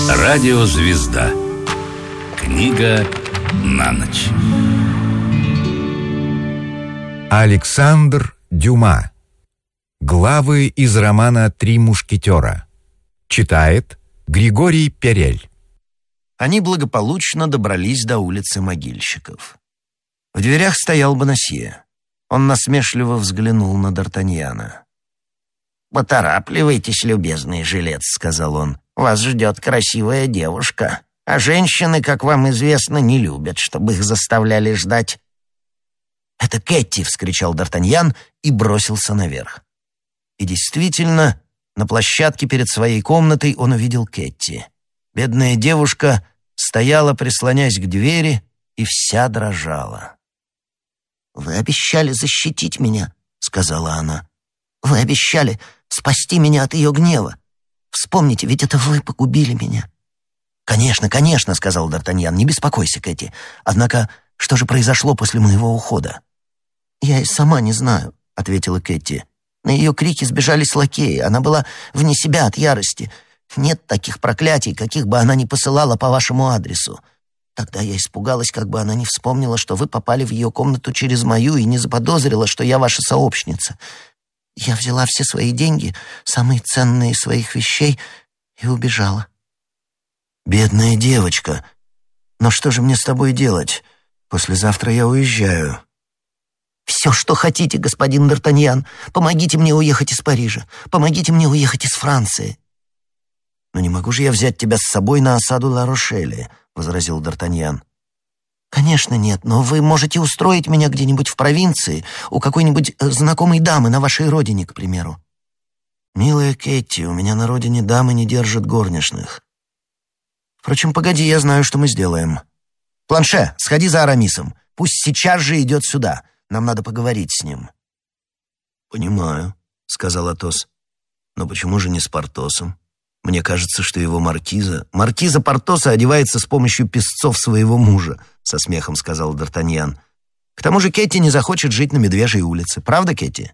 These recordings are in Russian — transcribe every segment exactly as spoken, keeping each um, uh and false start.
Радиозвезда. Книга на ночь. Александр Дюма. Главы из романа «Три мушкетера». Читает Григорий Перель. Они благополучно добрались до улицы Могильщиков. В дверях стоял Бонасье. Он насмешливо взглянул на Д'Артаньяна. «Поторапливайтесь, любезный жилец», — сказал он. «Вас ждет красивая девушка, а женщины, как вам известно, не любят, чтобы их заставляли ждать». «Это Кэти!» — вскричал Д'Артаньян и бросился наверх. И действительно, на площадке перед своей комнатой он увидел Кэти. Бедная девушка стояла, прислонясь к двери, и вся дрожала. «Вы обещали защитить меня», — сказала она. «Вы обещали спасти меня от ее гнева. Вспомните, ведь это вы погубили меня». «Конечно, конечно», — сказал Д'Артаньян, — «не беспокойся, Кэти. Однако, что же произошло после моего ухода?» «Я и сама не знаю», — ответила Кэти. На ее крики сбежались лакеи. Она была вне себя от ярости. Нет таких проклятий, каких бы она ни посылала по вашему адресу. Тогда я испугалась, как бы она не вспомнила, что вы попали в ее комнату через мою и не заподозрила, что я ваша сообщница. Я взяла все свои деньги, самые ценные из своих вещей, и убежала». «Бедная девочка! Но что же мне с тобой делать? Послезавтра я уезжаю». «Все, что хотите, господин Д'Артаньян. Помогите мне уехать из Парижа. Помогите мне уехать из Франции». «Но не могу же я взять тебя с собой на осаду Ла-Рошеля», — возразил Д'Артаньян. «Конечно нет, но вы можете устроить меня где-нибудь в провинции, у какой-нибудь знакомой дамы на вашей родине, к примеру». «Милая Кэти, у меня на родине дамы не держат горничных. Впрочем, погоди, я знаю, что мы сделаем. Планше, сходи за Арамисом. Пусть сейчас же идет сюда. Нам надо поговорить с ним». «Понимаю», — сказал Атос. «Но почему же не с Портосом? Мне кажется, что его маркиза... Маркиза Портоса одевается с помощью песцов своего мужа», — со смехом сказал Д'Артаньян. «К тому же Кэти не захочет жить на Медвежьей улице. Правда, Кэти?»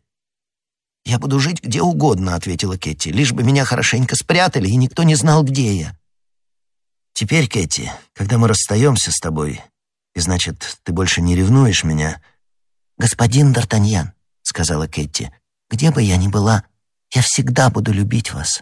«Я буду жить где угодно», — ответила Кэти, «лишь бы меня хорошенько спрятали, и никто не знал, где я». «Теперь, Кэти, когда мы расстаемся с тобой, и, значит, ты больше не ревнуешь меня...» «Господин Д'Артаньян», — сказала Кэти, — «где бы я ни была, я всегда буду любить вас».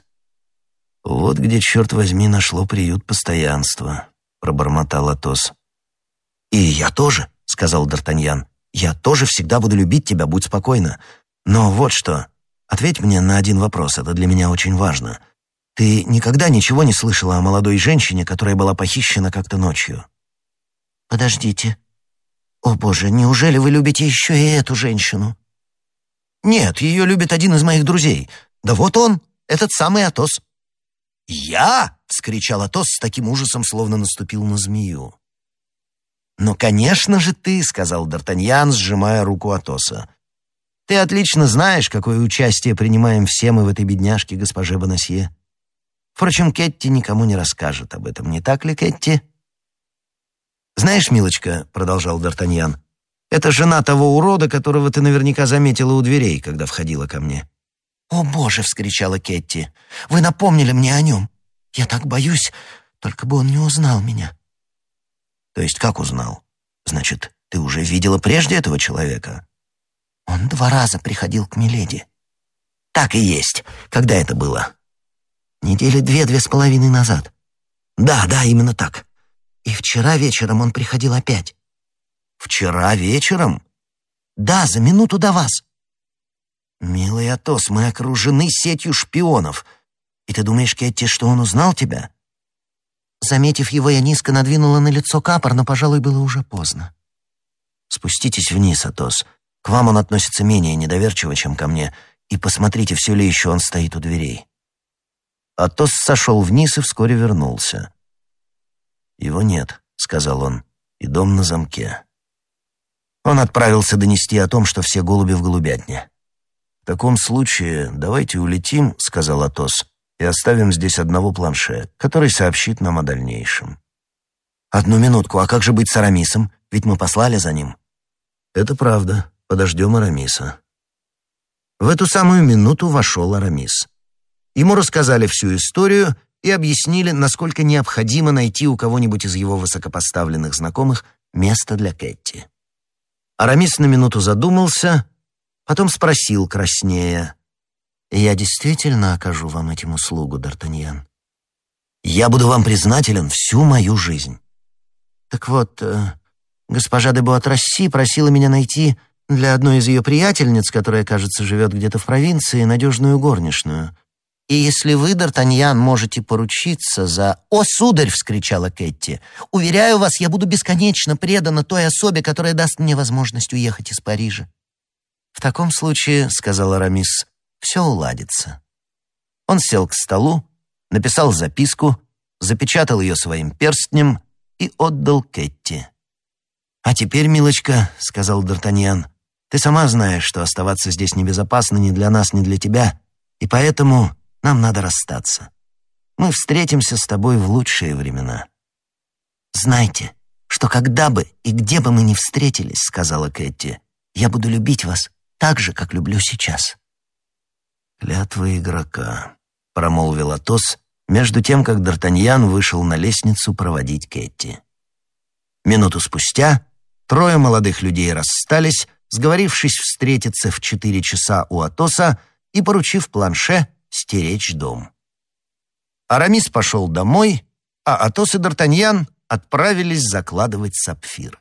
«Вот где, черт возьми, нашло приют постоянства», — пробормотал Атос. «И я тоже», — сказал Д'Артаньян, — «я тоже всегда буду любить тебя, будь спокойна. Но вот что, ответь мне на один вопрос, это для меня очень важно. Ты никогда ничего не слышала о молодой женщине, которая была похищена как-то ночью?» «Подождите. О, Боже, неужели вы любите еще и эту женщину?» «Нет, ее любит один из моих друзей. Да вот он, этот самый Атос». «Я?» — вскричал Атос с таким ужасом, словно наступил на змею. «Ну, конечно же ты», — сказал Д'Артаньян, сжимая руку Атоса. «Ты отлично знаешь, какое участие принимаем все мы в этой бедняжке, госпоже Бонасье. Впрочем, Кэти никому не расскажет об этом, не так ли, Кэти?» «Знаешь, милочка», — продолжал Д'Артаньян, — «это жена того урода, которого ты наверняка заметила у дверей, когда входила ко мне». «О, Боже!» — вскричала Кэти. «Вы напомнили мне о нем. Я так боюсь, только бы он не узнал меня». «То есть как узнал? Значит, ты уже видела прежде этого человека?» «Он два раза приходил к миледи». «Так и есть. Когда это было?» «Недели две-две с половиной назад». «Да, да, именно так. И вчера вечером он приходил опять». «Вчера вечером?» «Да, за минуту до вас». «Милый Атос, мы окружены сетью шпионов. И ты думаешь, Кэти, что он узнал тебя?» Заметив его, я низко надвинула на лицо капор, но, пожалуй, было уже поздно. «Спуститесь вниз, Атос. К вам он относится менее недоверчиво, чем ко мне. И посмотрите, все ли еще он стоит у дверей». Атос сошел вниз и вскоре вернулся. «Его нет», — сказал он, — «и дом на замке». Он отправился донести о том, что все голуби в голубятне. «В таком случае давайте улетим», — сказал Атос, — «и оставим здесь одного Планше, который сообщит нам о дальнейшем». «Одну минутку, а как же быть с Арамисом? Ведь мы послали за ним». «Это правда. Подождем Арамиса». В эту самую минуту вошел Арамис. Ему рассказали всю историю, и объяснили, насколько необходимо найти у кого-нибудь из его высокопоставленных знакомых место для Кэти. Арамис на минуту задумался, потом спросил краснея: «Я действительно окажу вам этим услугу, Д'Артаньян? Я буду вам признателен всю мою жизнь. Так вот, э, госпожа де Буатрасси просила меня найти для одной из ее приятельниц, которая, кажется, живет где-то в провинции, надежную горничную. И если вы, Д'Артаньян, можете поручиться за...» «О, сударь!» — вскричала Кэти. «Уверяю вас, я буду бесконечно предана той особе, которая даст мне возможность уехать из Парижа». «В таком случае, — сказал Арамис, — все уладится». Он сел к столу, написал записку, запечатал ее своим перстнем и отдал Кэти. «А теперь, милочка, — сказал Д'Артаньян, — ты сама знаешь, что оставаться здесь небезопасно ни для нас, ни для тебя, и поэтому нам надо расстаться. Мы встретимся с тобой в лучшие времена». «Знайте, что когда бы и где бы мы ни встретились, — сказала Кэти, — я буду любить вас так же, как люблю сейчас». «Клятва игрока», — промолвил Атос, между тем, как Д'Артаньян вышел на лестницу проводить Кэти. Минуту спустя трое молодых людей расстались, сговорившись встретиться в четыре часа у Атоса и поручив Планше стеречь дом. Арамис пошел домой, а Атос и Д'Артаньян отправились закладывать сапфир.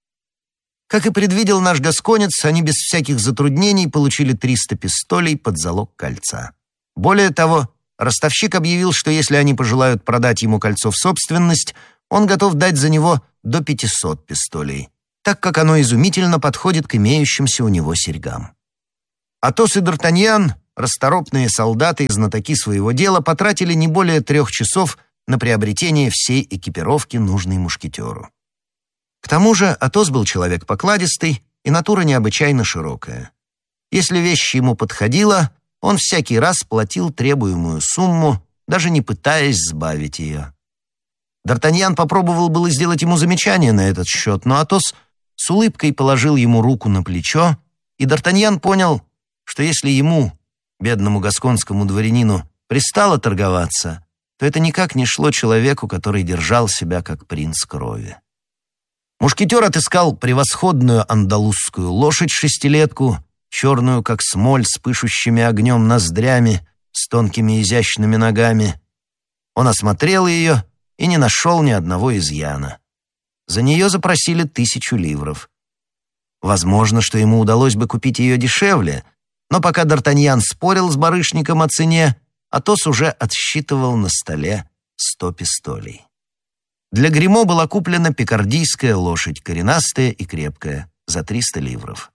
Как и предвидел наш гасконец, они без всяких затруднений получили триста пистолей под залог кольца. Более того, ростовщик объявил, что если они пожелают продать ему кольцо в собственность, он готов дать за него до пятисот пистолей, так как оно изумительно подходит к имеющимся у него серьгам. Атос и Д'Артаньян, расторопные солдаты и знатоки своего дела, потратили не более трех часов на приобретение всей экипировки, нужной мушкетеру. К тому же Атос был человек покладистый и натура необычайно широкая. Если вещь ему подходила, он всякий раз платил требуемую сумму, даже не пытаясь сбавить ее. Д'Артаньян попробовал было сделать ему замечание на этот счет, но Атос с улыбкой положил ему руку на плечо, и Д'Артаньян понял, что если ему, бедному гасконскому дворянину, пристало торговаться, то это никак не шло человеку, который держал себя как принц крови. Мушкетер отыскал превосходную андалузскую лошадь-шестилетку, черную, как смоль, с пышущими огнем ноздрями, с тонкими изящными ногами. Он осмотрел ее и не нашел ни одного изъяна. За нее запросили тысячу ливров. Возможно, что ему удалось бы купить ее дешевле, но пока Д'Артаньян спорил с барышником о цене, Атос уже отсчитывал на столе сто пистолей. Для гримо была куплена пикардийская лошадь, коренастая и крепкая, за триста ливров.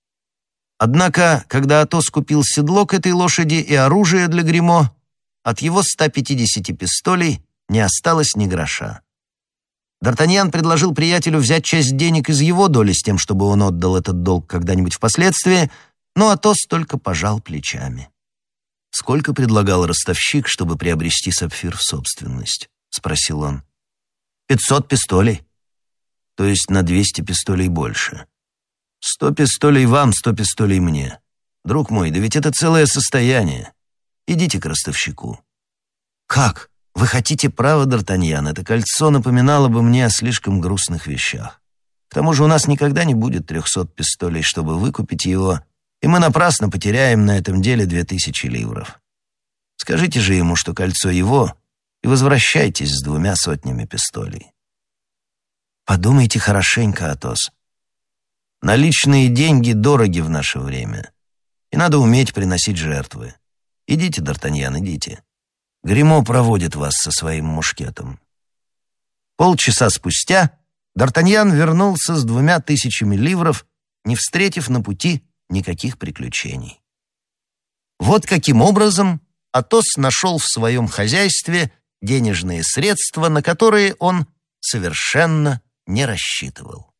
Однако, когда Атос купил седло к этой лошади и оружие для гримо, от его ста пятидесяти пистолей не осталось ни гроша. Д'Артаньян предложил приятелю взять часть денег из его доли с тем, чтобы он отдал этот долг когда-нибудь впоследствии, но Атос только пожал плечами. «Сколько предлагал ростовщик, чтобы приобрести сапфир в собственность?» — спросил он. «Пятьсот пистолей». «То есть на двести пистолей больше. Сто пистолей вам, сто пистолей мне. Друг мой, да ведь это целое состояние. Идите к ростовщику». «Как? Вы хотите право, Д'Артаньян? Это кольцо напоминало бы мне о слишком грустных вещах. К тому же у нас никогда не будет трехсот пистолей, чтобы выкупить его, и мы напрасно потеряем на этом деле две тысячи ливров. Скажите же ему, что кольцо его, и возвращайтесь с двумя сотнями пистолей». «Подумайте хорошенько, Атос. Наличные деньги дороги в наше время, и надо уметь приносить жертвы. Идите, Д'Артаньян, идите. Гримо проводит вас со своим мушкетом». Полчаса спустя Д'Артаньян вернулся с двумя тысячами ливров, не встретив на пути никаких приключений. Вот каким образом Атос нашел в своем хозяйстве денежные средства, на которые он совершенно не рассчитывал.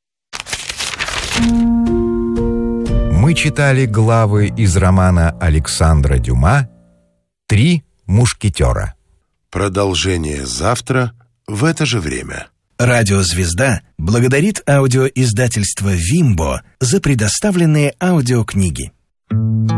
Мы читали главы из романа Александра Дюма «Три мушкетера». Продолжение завтра в это же время. Радиозвезда благодарит аудиоиздательство «Вимбо» за предоставленные аудиокниги.